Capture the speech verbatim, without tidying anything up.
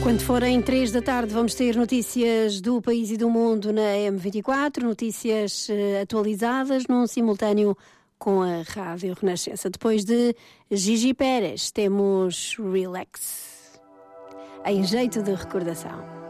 Quando forem três da tarde vamos ter notícias do país e do mundo na M vinte e quatro, notícias uh, atualizadas num simultâneo com a Rádio Renascença. Depois de Gigi Pérez temos Relax, em jeito de recordação.